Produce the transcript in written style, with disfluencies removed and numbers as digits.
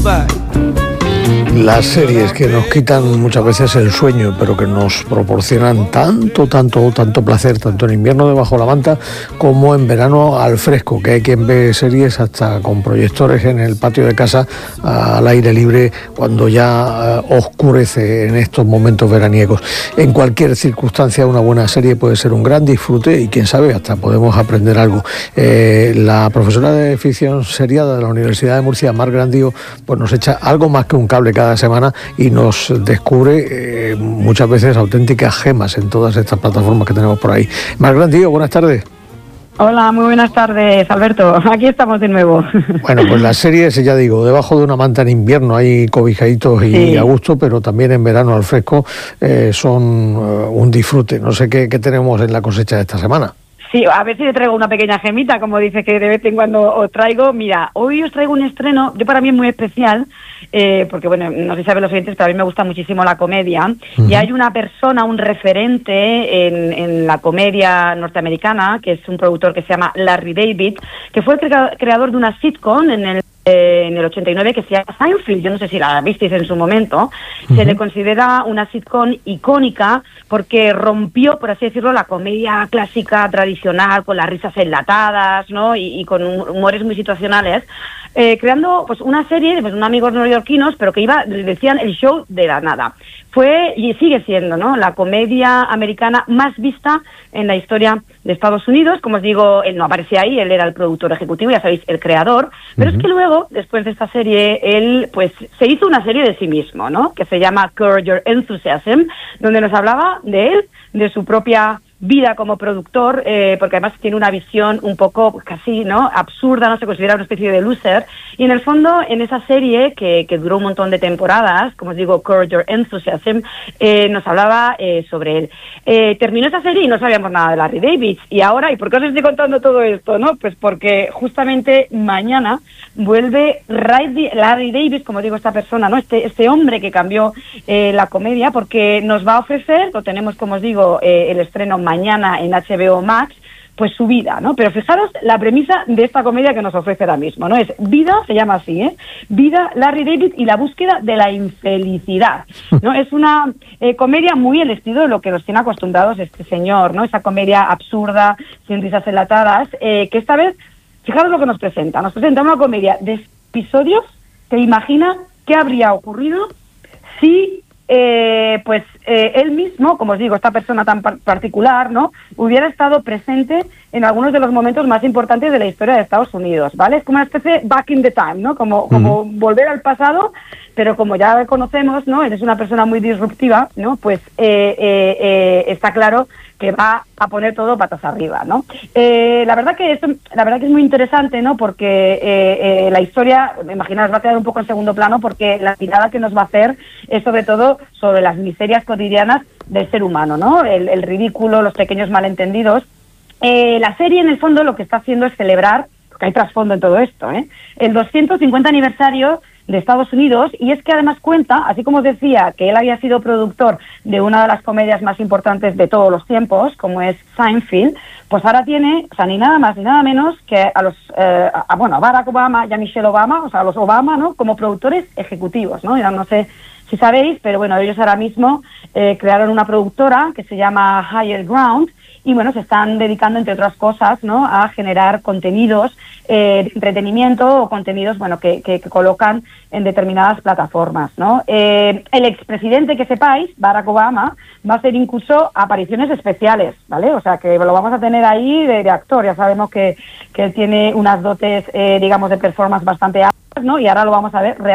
Las series que nos quitan muchas veces el sueño, pero que nos proporcionan tanto placer, tanto en invierno debajo de la manta como en verano al fresco, que hay quien ve series hasta con proyectores en el patio de casa al aire libre cuando ya oscurece en estos momentos veraniegos. En cualquier circunstancia una buena serie puede ser un gran disfrute y quién sabe, hasta podemos aprender algo. La profesora de ficción seriada de la Universidad de Murcia, Mar Grandío, pues nos echa algo más que un cable cada semana y nos descubre muchas veces auténticas gemas en todas estas plataformas que tenemos por ahí. Mar Grandío, buenas tardes. Hola, muy buenas tardes, Alberto. Aquí estamos de nuevo. Bueno, pues las series, ya digo, debajo de una manta en invierno hay cobijaditos y sí, a gusto, pero también en verano al fresco son un disfrute. No sé qué tenemos en la cosecha de esta semana. Sí, a ver si te traigo una pequeña gemita, como dices que de vez en cuando os traigo. Mira, hoy os traigo un estreno, para mí es muy especial, porque bueno, no sé si saben los oyentes, pero a mí me gusta muchísimo la comedia, y hay una persona, un referente en la comedia norteamericana, que es un productor que se llama Larry David, que fue el creador de una sitcom en el 89 que se llama Seinfeld. Yo no sé si la visteis en su momento. Se le considera una sitcom icónica porque rompió, por así decirlo, la comedia clásica tradicional con las risas enlatadas, ¿no? y con humores muy situacionales, creando pues una serie de unos amigos neoyorquinos, pero que decían el show de la nada. Fue y sigue siendo, ¿no?, la comedia americana más vista en la historia de Estados Unidos. Como os digo, él no aparecía ahí, él era el productor ejecutivo, ya sabéis, el creador, pero es que luego, después de esta serie, él pues se hizo una serie de sí mismo, ¿no?, que se llama Curb Your Enthusiasm, donde nos hablaba de él, de su propia vida como productor, porque además tiene una visión un poco casi, ¿no?, absurda, no se considera una especie de loser, y en el fondo en esa serie que duró un montón de temporadas, como os digo, Curb Your Enthusiasm, nos hablaba sobre él. Terminó esa serie y no sabíamos nada de Larry David, y ahora, ¿y por qué os estoy contando todo esto, no? Pues porque justamente mañana vuelve Larry David, como digo, esta persona, ¿no?, este hombre que cambió la comedia, porque nos va a ofrecer, lo tenemos, como os digo, el estreno mañana en HBO Max, pues su vida, ¿no? Pero fijaros la premisa de esta comedia que nos ofrece ahora mismo, ¿no? Es Vida, se llama así, Vida, Larry David y la búsqueda de la infelicidad, ¿no? Es una comedia muy el estilo de lo que nos tiene acostumbrados este señor, ¿no? Esa comedia absurda, sin risas enlatadas, que esta vez, fijaros lo que nos presenta. Nos presenta una comedia de episodios que imagina qué habría ocurrido si él mismo, como os digo, esta persona tan particular, ¿no?, hubiera estado presente en algunos de los momentos más importantes de la historia de Estados Unidos, ¿vale? Es como una especie de back in the time, ¿no?, como volver al pasado, pero como ya conocemos, ¿no?, él es una persona muy disruptiva, ¿no?, pues está claro que va a poner todo patas arriba, ¿no? La verdad que es muy interesante, ¿no?, porque la historia, imaginaos, va a quedar un poco en segundo plano, porque la mirada que nos va a hacer es sobre todo sobre las miserias cotidianas del ser humano, ¿no?, el ridículo, los pequeños malentendidos. La serie, en el fondo, lo que está haciendo es celebrar, porque hay trasfondo en todo esto, el 250 aniversario de Estados Unidos, y es que además cuenta, así como os decía, que él había sido productor de una de las comedias más importantes de todos los tiempos, como es Seinfeld, pues ahora tiene, o sea, ni nada más ni nada menos que a Barack Obama y a Michelle Obama, o sea, a los Obama, ¿no?, como productores ejecutivos, ¿no? Ya no sé si sabéis, pero bueno, ellos ahora mismo crearon una productora que se llama Higher Ground, y bueno, se están dedicando, entre otras cosas, ¿no?, a generar contenidos de entretenimiento o contenidos, bueno, que colocan en determinadas plataformas, ¿no? El expresidente, que sepáis, Barack Obama, va a hacer incluso apariciones especiales, ¿vale? O sea, que lo vamos a tener ahí de actor. Ya sabemos que él tiene unas dotes, digamos, de performance bastante altas, ¿no? Y ahora lo vamos a ver